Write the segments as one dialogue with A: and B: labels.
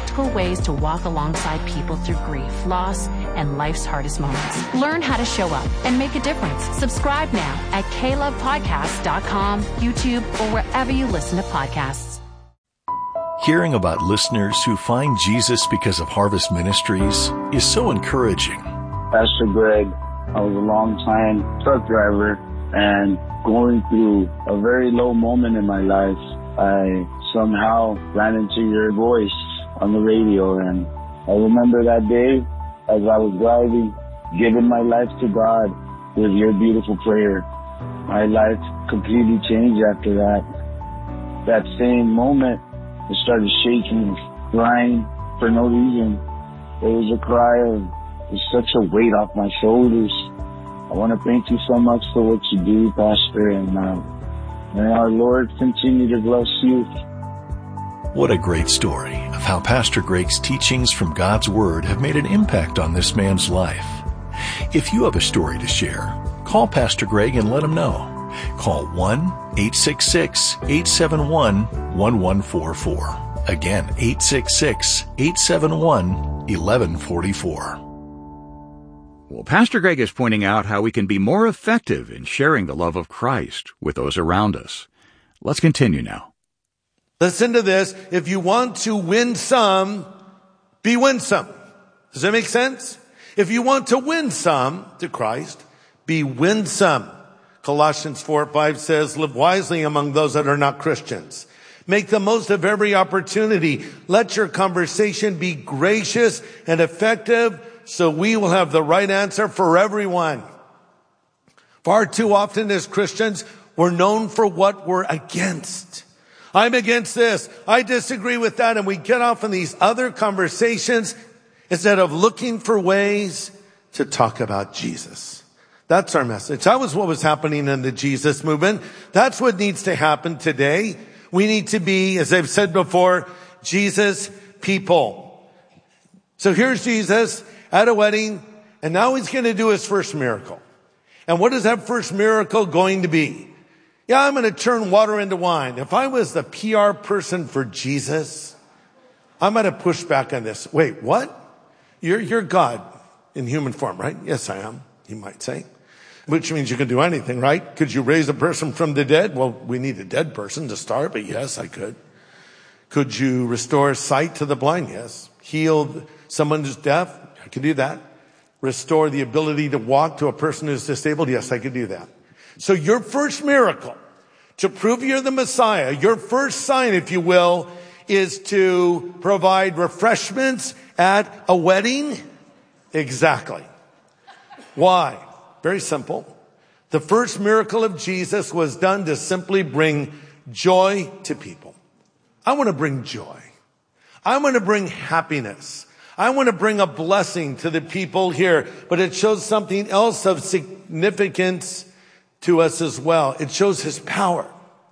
A: practical ways to walk alongside people through grief, loss, and life's hardest moments. Learn how to show up and make a difference. Subscribe now at KLovePodcasts.com, YouTube, or wherever you listen to podcasts.
B: Hearing about listeners who find Jesus because of Harvest Ministries is so encouraging.
C: Pastor Greg, I was a long-time truck driver, and going through a very low moment in my life, I somehow ran into your voice on the radio, and I remember that day as I was driving, giving my life to God with your beautiful prayer. My life completely changed after that. That same moment, I started shaking, crying for no reason. It was a cry of such a weight off my shoulders. I want to thank you so much for what you do, Pastor, and may our Lord continue to bless you.
B: What a great story of how Pastor Greg's teachings from God's Word have made an impact on this man's life. If you have a story to share, call Pastor Greg and let him know. Call 1-866-871-1144. Again, 866-871-1144.
D: Well, Pastor Greg is pointing out how we can be more effective in sharing the love of Christ with those around us. Let's continue now.
E: Listen to this. If you want to win some, be winsome. Does that make sense? If you want to win some to Christ, be winsome. Colossians 4:5 says, live wisely among those that are not Christians. Make the most of every opportunity. Let your conversation be gracious and effective, so we will have the right answer for everyone. Far too often as Christians, we're known for what we're against. I'm against this. I disagree with that. And we get off in these other conversations instead of looking for ways to talk about Jesus. That's our message. That was what was happening in the Jesus movement. That's what needs to happen today. We need to be, as I've said before, Jesus people. So here's Jesus at a wedding, and now he's going to do his first miracle. And what is that first miracle going to be? Yeah, I'm going to turn water into wine. If I was the PR person for Jesus, I'm going to push back on this. Wait, what? You're God in human form, right? Yes, I am, he might say. Which means you can do anything, right? Could you raise a person from the dead? Well, we need a dead person to start, but yes, I could. Could you restore sight to the blind? Yes. Heal someone who's deaf? I could do that. Restore the ability to walk to a person who's disabled? Yes, I could do that. So your first miracle to prove you're the Messiah, your first sign, if you will, is to provide refreshments at a wedding? Exactly. Why? Very simple. The first miracle of Jesus was done to simply bring joy to people. I want to bring joy. I want to bring happiness. I want to bring a blessing to the people here. But it shows something else of significance to us as well. It shows his power.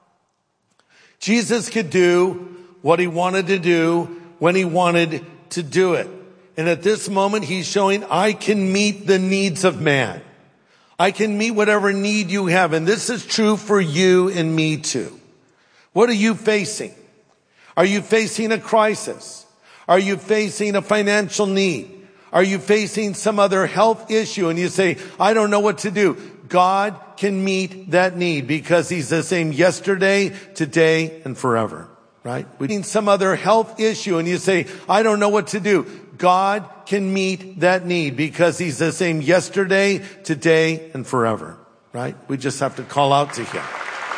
E: Jesus could do what he wanted to do when he wanted to do it. And at this moment, he's showing, I can meet the needs of man. I can meet whatever need you have. And this is true for you and me too. What are you facing? Are you facing a crisis? Are you facing a financial need? Are you facing some other health issue? And you say, I don't know what to do. God can meet that need because he's the same yesterday, today, and forever. Right? We need some other health issue and you say, I don't know what to do. God can meet that need because he's the same yesterday, today, and forever. Right? We just have to call out to him.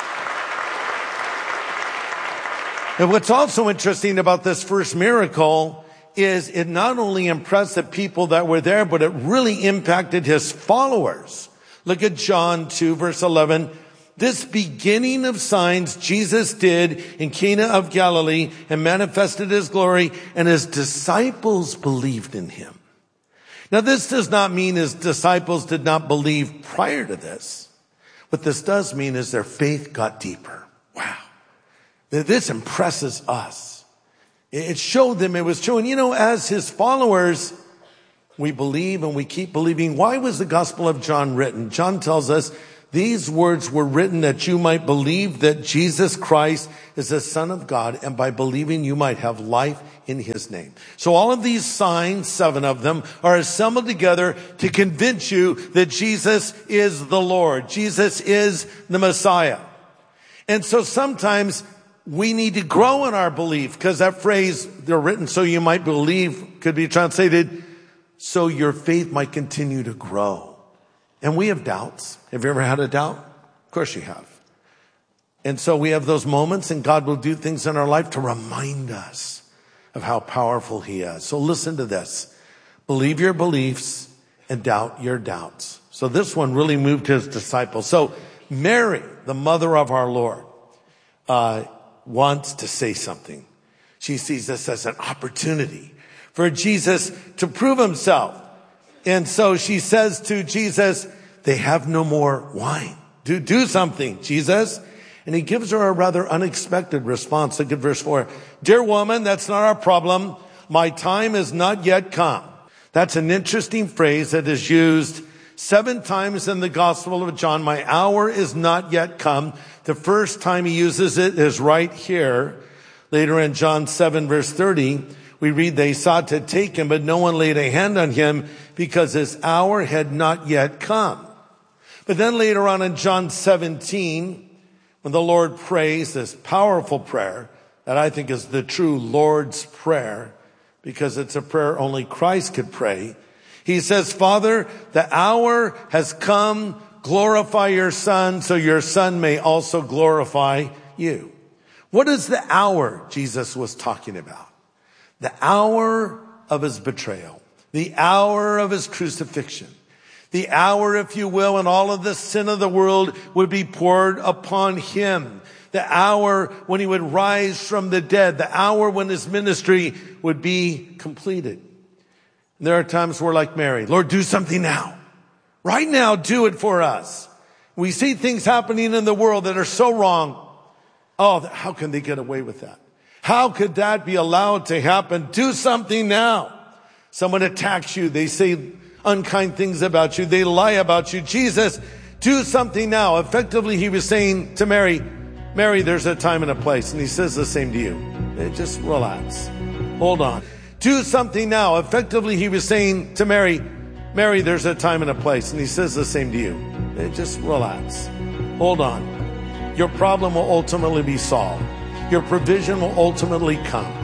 E: And what's also interesting about this first miracle is it not only impressed the people that were there, but it really impacted his followers. Look at John 2, verse 11. This beginning of signs Jesus did in Cana of Galilee and manifested his glory, and his disciples believed in him. Now, this does not mean his disciples did not believe prior to this. What this does mean is their faith got deeper. Wow. This impresses us. It showed them, it was showing, as his followers, we believe and we keep believing. Why was the Gospel of John written? John tells us These words were written that you might believe that Jesus Christ is the Son of God, and by believing you might have life in his name. So all of these signs, 7 of them, are assembled together to convince you that Jesus is the Lord. Jesus is the Messiah. And so sometimes we need to grow in our belief, because that phrase, they're written so you might believe, could be translated so your faith might continue to grow. And we have doubts. Have you ever had a doubt? Of course you have. And so we have those moments, and God will do things in our life to remind us of how powerful he is. So listen to this. Believe your beliefs and doubt your doubts. So this one really moved his disciples. So Mary, the mother of our Lord, wants to say something. She sees this as an opportunity for Jesus to prove himself. And so she says to Jesus, they have no more wine. Do something, Jesus. And he gives her a rather unexpected response. Look at verse 4. Dear woman, that's not our problem. My time is not yet come. That's an interesting phrase that is used 7 times in the Gospel of John. My hour is not yet come. The first time he uses it is right here. Later in John 7 verse 30, we read they sought to take him, but no one laid a hand on him because his hour had not yet come. But then later on in John 17, when the Lord prays this powerful prayer that I think is the true Lord's Prayer, because it's a prayer only Christ could pray, he says, Father, the hour has come. Glorify your Son so your Son may also glorify you. What is the hour Jesus was talking about? The hour of his betrayal, the hour of his crucifixion, the hour, if you will, when all of the sin of the world would be poured upon him, the hour when he would rise from the dead, the hour when his ministry would be completed. And there are times we're like Mary, Lord, do something now. Right now, do it for us. We see things happening in the world that are so wrong. Oh, how can they get away with that? How could that be allowed to happen? Do something now. Someone attacks you. They say unkind things about you. They lie about you. Jesus, do something now. Effectively, he was saying to Mary, Mary, there's a time and a place. And he says the same to you. Just relax. Hold on. Do something now. Effectively, he was saying to Mary, Mary, there's a time and a place. And he says the same to you. Just relax. Hold on. Your problem will ultimately be solved. Your provision will ultimately come.